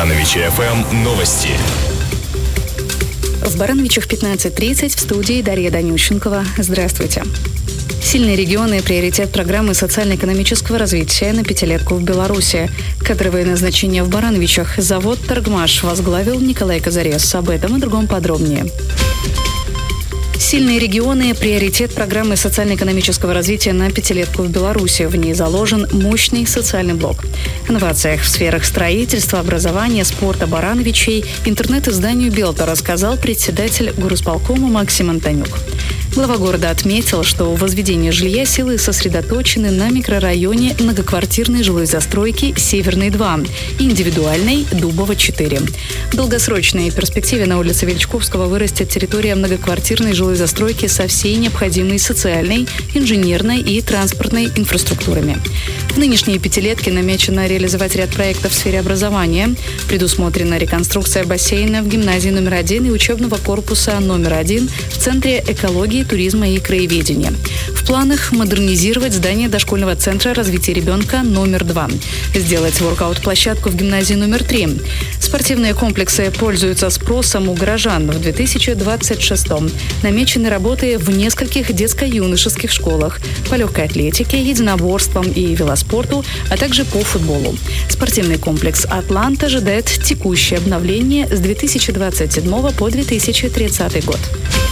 Барановичи ФМ новости. В Барановичах 15:30 в студии Дарья Данющенкова. Здравствуйте. Сильные регионы – приоритет программы социально-экономического развития на пятилетку в Беларуси. Кадровые назначения в Барановичах завод «Торгмаш» возглавил Николай Козарес. Об этом и другом подробнее. Сильные регионы – приоритет программы социально-экономического развития на пятилетку в Беларуси. В ней заложен мощный социальный блок. О инновациях в сферах строительства, образования, спорта Барановичей интернет-изданию «Белта» рассказал председатель горосполкома Максим Антонюк. Глава города отметил, что в возведении жилья силы сосредоточены на микрорайоне многоквартирной жилой застройки «Северный-2» и индивидуальной «Дубово-4». В долгосрочной перспективе на улице Величковского вырастет территория многоквартирной жилой застройки со всей необходимой социальной, инженерной и транспортной инфраструктурами. В нынешней пятилетке намечено реализовать ряд проектов в сфере образования. Предусмотрена реконструкция бассейна в гимназии номер 1 и учебного корпуса номер 1 в Центре экологии, туризма и краеведения. В планах модернизировать здание дошкольного центра развития ребенка номер 2. Сделать воркаут-площадку в гимназии номер 3. Спортивные комплексы пользуются спросом у горожан. В 2026-м намечены работы в нескольких детско-юношеских школах по легкой атлетике, единоборствам и велоспорту, а также по футболу. Спортивный комплекс «Атлант» ожидает текущее обновление с 2027 по 2030 год.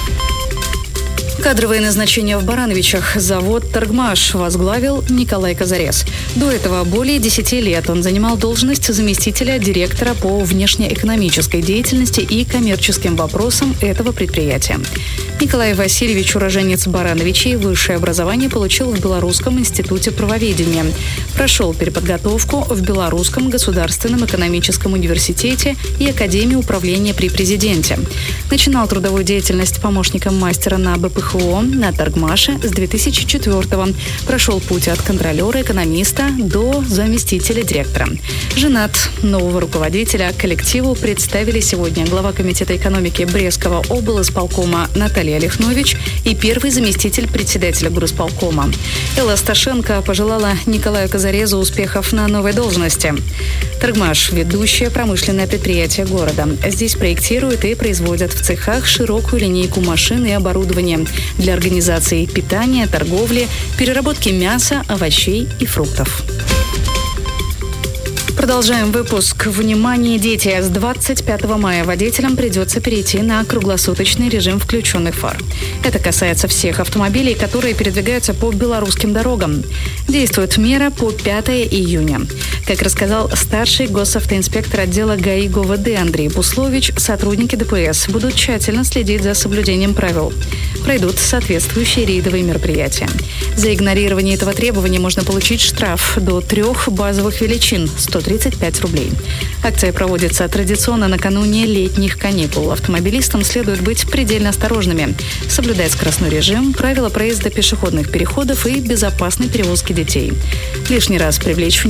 Кадровые назначения в Барановичах завод «Торгмаш» возглавил Николай Козарес. До этого более 10 лет он занимал должность заместителя директора по внешнеэкономической деятельности и коммерческим вопросам этого предприятия. Николай Васильевич, уроженец Барановичей, высшее образование получил в Белорусском институте правоведения. Прошел переподготовку в Белорусском государственном экономическом университете и Академии управления при президенте. Начинал трудовую деятельность помощником мастера на БПХО на «Торгмаше» с 2004-го. Прошел путь от контролера, экономиста до заместителя директора. Женат. Нового руководителя коллективу представили сегодня глава комитета экономики Брестского облисполкома Наталья Лихнович и первый заместитель председателя горосполкома. Элла Сташенко пожелала Николаю Козарезу успехов на новой должности. «Торгмаш» – ведущее промышленное предприятие города. Здесь проектируют и производят в цехах широкую линейку машин и оборудования для организации питания, торговли, переработки мяса, овощей и фруктов. Продолжаем выпуск. Внимание, дети! С 25 мая водителям придется перейти на круглосуточный режим включенных фар. Это касается всех автомобилей, которые передвигаются по белорусским дорогам. Действует мера по 5 июня. Как рассказал старший госавтоинспектор отдела ГАИ ГОВД Андрей Буслович, сотрудники ДПС будут тщательно следить за соблюдением правил. Пройдут соответствующие рейдовые мероприятия. За игнорирование этого требования можно получить штраф до 3 базовых величин – 135 рублей. Акция проводится традиционно накануне летних каникул. Автомобилистам следует быть предельно осторожными, соблюдать скоростной режим, правила проезда пешеходных переходов и безопасной перевозки детей. Лишний раз привлечь